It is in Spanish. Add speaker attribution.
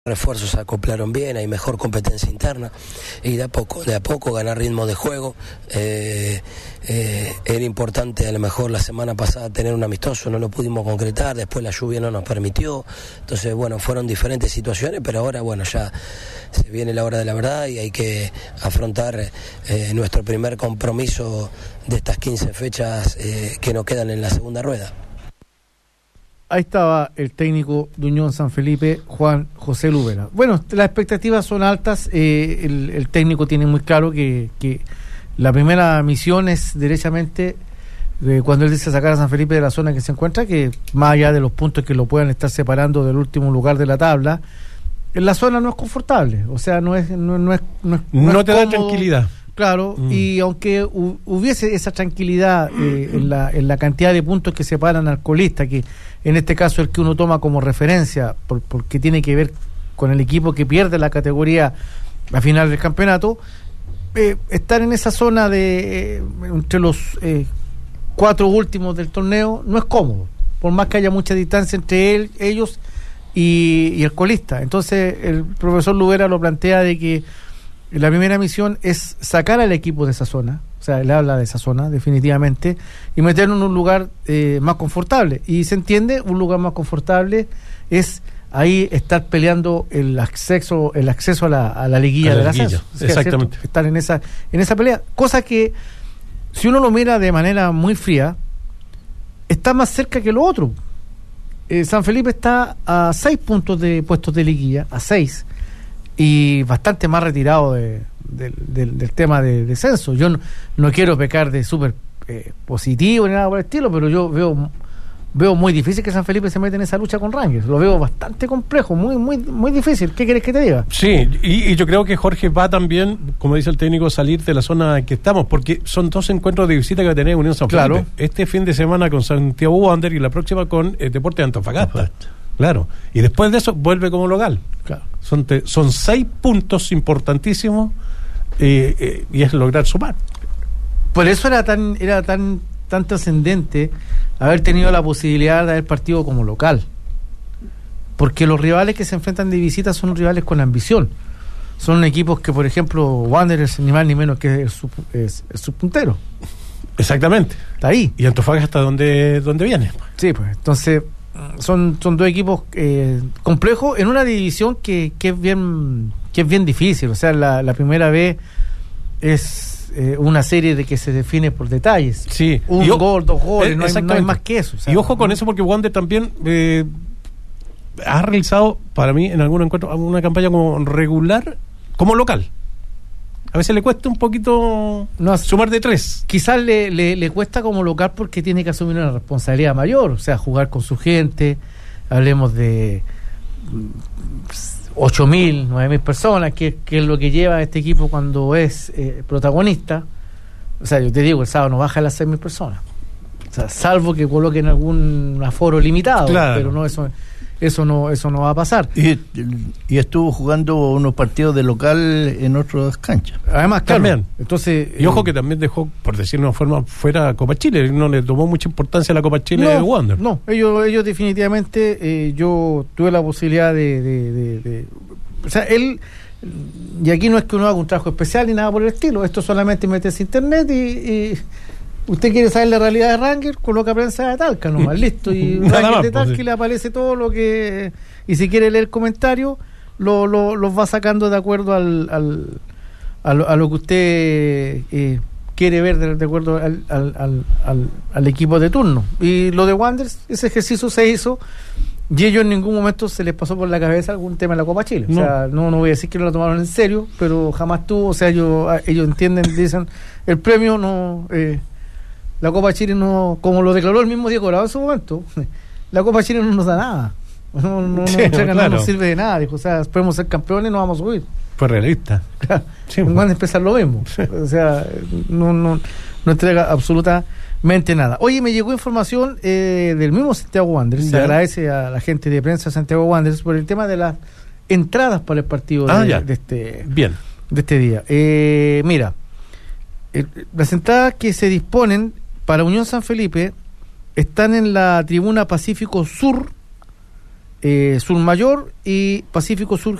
Speaker 1: refuerzos se acoplaron bien, hay mejor competencia interna y de a poco ganar ritmo de juego. Era importante a lo mejor la semana pasada tener un amistoso, no lo pudimos concretar, después la lluvia no nos permitió, entonces bueno, fueron diferentes situaciones, pero ahora bueno, ya se viene la hora de la verdad y hay que afrontar nuestro primer compromiso de estas 15 fechas que nos quedan en la segunda rueda.
Speaker 2: Ahí estaba el técnico de Unión San Felipe, Juan José Lubera. Bueno, las expectativas son altas. El técnico tiene muy claro que la primera misión es derechamente, cuando él dice sacar a San Felipe de la zona que se encuentra, que más allá de los puntos que lo puedan estar separando del último lugar de la tabla, en la zona no es confortable. O sea, no te da tranquilidad. Claro, y aunque hubiese esa tranquilidad en la cantidad de puntos que separan al colista, que en este caso es el que uno toma como referencia, porque tiene que ver con el equipo que pierde la categoría a final del campeonato, estar en esa zona de entre los 4 últimos del torneo no es cómodo, por más que haya mucha distancia entre ellos y el colista. Entonces el profesor Lubera lo plantea de que la primera misión es sacar al equipo de esa zona, o sea, él habla de esa zona definitivamente, y meterlo en un lugar más confortable. Y se entiende, un lugar más confortable es ahí estar peleando el acceso a la liguilla del ascenso.
Speaker 3: Exactamente.
Speaker 2: Estar en esa pelea, cosa que si uno lo mira de manera muy fría, está más cerca que lo otro. San Felipe está a 6 puntos de puestos de liguilla, a 6, y bastante más retirado del tema de descenso. Yo no quiero pecar de súper positivo ni nada por el estilo, pero yo veo muy difícil que San Felipe se meta en esa lucha con Rangers. Lo veo bastante complejo, muy muy muy difícil. ¿Qué querés que te diga?
Speaker 3: Sí, y yo creo que Jorge va también, como dice el técnico, a salir de la zona en que estamos, porque son 2 encuentros de visita que va a tener Unión San Felipe. Este fin de semana con Santiago Wander y la próxima con Deportes de Antofagasta. Claro, y después de eso vuelve como local. Claro. Son 6 puntos importantísimos y es lograr sumar.
Speaker 2: Por eso era tan trascendente haber tenido la posibilidad de haber partido como local, porque los rivales que se enfrentan de visita son rivales con ambición. Son equipos que, por ejemplo, Wanderers ni más ni menos que es su puntero.
Speaker 3: Exactamente.
Speaker 2: Está ahí.
Speaker 3: Y Antofagasta donde viene.
Speaker 2: Sí, pues entonces son 2 equipos complejos en una división que es bien difícil. O sea, la primera vez es una serie de que se define por detalles.
Speaker 3: Sí.
Speaker 2: Un gol, 2 goles, no hay más que eso. O sea,
Speaker 3: y ojo con eso, porque Wander también ha realizado, para mí, en algún encuentro, una campaña como regular, como local. A veces le cuesta un poquito sumar de 3.
Speaker 2: Quizás le cuesta como local porque tiene que asumir una responsabilidad mayor, o sea, jugar con su gente. Hablemos de 8.000, 9.000 personas, que es lo que lleva este equipo cuando es protagonista. O sea, yo te digo, el sábado no baja a las 6.000 personas. O sea, salvo que coloquen algún aforo limitado, claro. Pero no eso no va a pasar.
Speaker 4: Y estuvo jugando unos partidos de local en otras canchas.
Speaker 2: Además, claro.
Speaker 3: También.
Speaker 2: Entonces,
Speaker 3: y ojo que también dejó, por decirlo de una forma, fuera Copa Chile. No le tomó mucha importancia a la Copa Chile de Wander.
Speaker 2: No, ellos definitivamente, yo tuve la posibilidad de o sea, él, y aquí no es que uno haga un trabajo especial ni nada por el estilo, esto solamente metes internet y usted quiere saber la realidad de Rangers, coloca Prensa de Talca nomás, listo, y Rangers de Talca, sí. Le aparece todo lo que, y si quiere leer comentarios los va sacando de acuerdo a lo que usted quiere ver, de acuerdo al equipo de turno. Y lo de Wanderers, ese ejercicio se hizo y ellos en ningún momento se les pasó por la cabeza algún tema en la Copa Chile. No. O sea, no voy a decir que no lo tomaron en serio, pero jamás tuvo, o sea, ellos entienden, dicen, el premio no... la Copa Chile no, como lo declaró el mismo Diego Grado en su momento, la Copa Chile no nos da nada, no nos sirve de nada, dijo, o sea, podemos ser campeones, no vamos a subir.
Speaker 3: Fue realista.
Speaker 2: Claro, sí, en cuanto empezar lo mismo, sí. O sea, no entrega absolutamente nada. Oye, me llegó información del mismo Santiago Wanderers, se agradece a la gente de prensa de Santiago Wanderers por el tema de las entradas para el partido de este día. Mira, las entradas que se disponen para Unión San Felipe están en la tribuna Pacífico Sur, Sur Mayor y Pacífico Sur